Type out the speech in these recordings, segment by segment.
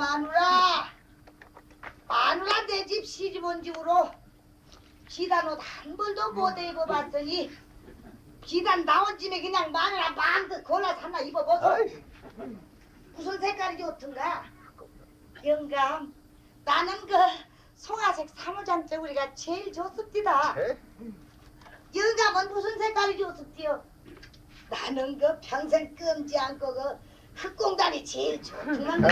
마누라 내 집 시집 온 집으로 비단 옷 한 벌도 못 입어봤으니 비단 나온 집에 그냥 마누라 마음껏 골라서 하나 입어보소. 무슨 색깔이 좋던가? 영감, 나는 그 송화색 사무장저고리가 제일 좋습니다. 영감은 무슨 색깔이 좋습디요? 나는 그 평생 끔지 않고 그 흑공단이 제일 좋구만.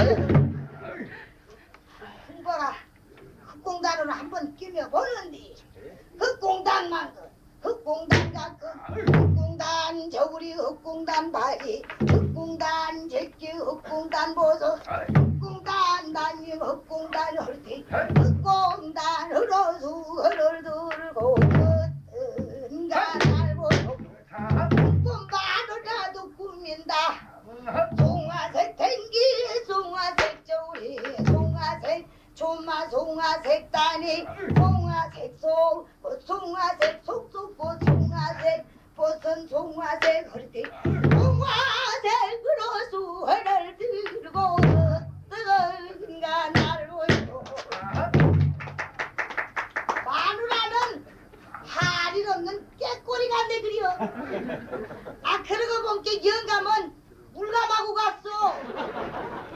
흥보가 흑공단으로 한번 끼며보는디 흑공단만 흑공단 가끔 흑공단 저구리 흑공단 바위 흑공단 제끼 흑공단 보소 흑공단 단님 흑공단 헐티 흑공단 흐르수 흐를 들고 끝은가 날 보소 꿈마누라도 꾸민다 송화색 탱기 송화색 저우리 송화색 조마 송화색 따니 송화색 속 송화색 속속고 송화색 보선 송화색 허리띠 송화색 그로수 허를 들고 뜨거운가 나를 보이고 마누라는 할일 없는 깨꼬리가 내 그리여. 아 그러고 본게 영감은 물감하고 갔어.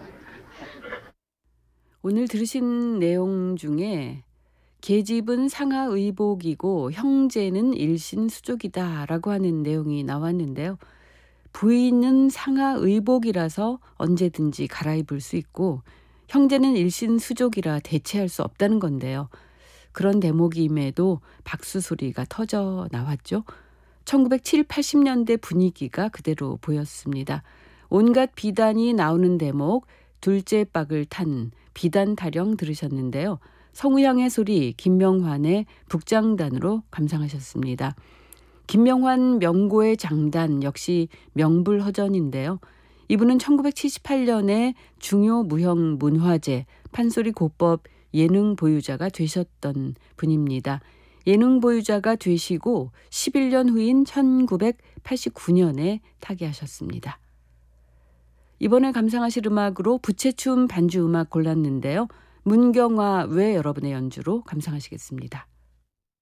오늘 들으신 내용 중에 계집은 상하의복이고 형제는 일신수족이다 라고 하는 내용이 나왔는데요. 부인은 상하의복이라서 언제든지 갈아입을 수 있고 형제는 일신수족이라 대체할 수 없다는 건데요. 그런 대목임에도 박수 소리가 터져 나왔죠. 1970, 80년대 분위기가 그대로 보였습니다. 온갖 비단이 나오는 대목, 둘째 빡을 탄 비단 타령 들으셨는데요. 성우향의 소리 김명환의 북장단으로 감상하셨습니다. 김명환 명고의 장단 역시 명불허전인데요. 이분은 1978년에 중요 무형 문화재 판소리 고법 예능 보유자가 되셨던 분입니다. 예능 보유자가 되시고 11년 후인 1989년에 타계하셨습니다. 이번에 감상하실 음악으로 부채춤 반주 음악 골랐는데요. 문경화 외 여러분의 연주로 감상하시겠습니다.